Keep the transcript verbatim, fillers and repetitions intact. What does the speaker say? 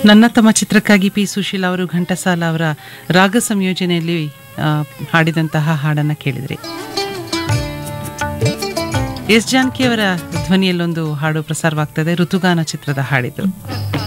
ನನ್ನ ತಮ್ಮ ಚಿತ್ರಕ್ಕಾಗಿ ಪಿ ಸುಶೀಲ ಅವರು ಘಂಟಸಾಲ ಅವರ ರಾಗ ಸಂಯೋಜನೆಯಲ್ಲಿ ಆ, ಹಾಡಿದಂತಹ ಹಾಡನ್ನು ಕೇಳಿದ್ರಿ. ಎಸ್ ಜಾನಕಿ ಅವರ ಧ್ವನಿಯಲ್ಲೊಂದು ಹಾಡು ಪ್ರಸಾರವಾಗ್ತದೆ, ಋತುಗಾನ ಚಿತ್ರದ ಹಾಡಿದು.